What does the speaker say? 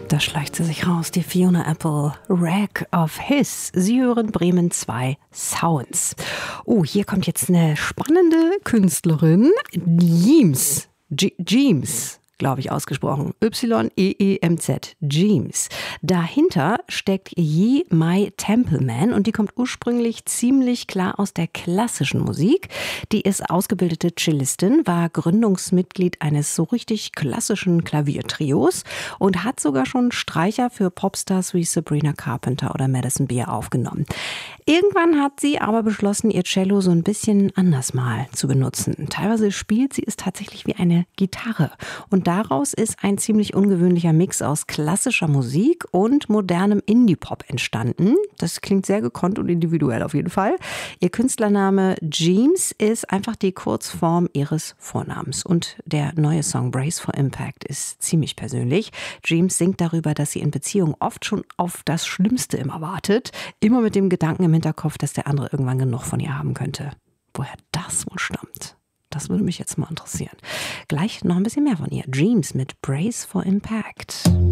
Da schleicht sie sich raus, die Fiona Apple, Wreck of His. Sie hören Bremen 2 Sounds. Oh, hier kommt jetzt eine spannende Künstlerin, Jeems, glaube ich, ausgesprochen. Y-E-E-M-Z, Jeems. Dahinter steckt Ye My Templeman und die kommt ursprünglich ziemlich klar aus der klassischen Musik. Die ist ausgebildete Cellistin, war Gründungsmitglied eines so richtig klassischen Klaviertrios und hat sogar schon Streicher für Popstars wie Sabrina Carpenter oder Madison Beer aufgenommen. Irgendwann hat sie aber beschlossen, ihr Cello so ein bisschen anders mal zu benutzen. Teilweise spielt sie es tatsächlich wie eine Gitarre. Und daraus ist ein ziemlich ungewöhnlicher Mix aus klassischer Musik und modernem Indie-Pop entstanden. Das klingt sehr gekonnt und individuell auf jeden Fall. Ihr Künstlername Jeems ist einfach die Kurzform ihres Vornamens. Und der neue Song Brace for Impact ist ziemlich persönlich. Jeems singt darüber, dass sie in Beziehungen oft schon auf das Schlimmste immer wartet. Immer mit dem Gedanken im Hinterkopf, dass der andere irgendwann genug von ihr haben könnte. Woher das wohl stammt? Das würde mich jetzt mal interessieren. Gleich noch ein bisschen mehr von ihr. Jeems mit Brace for Impact.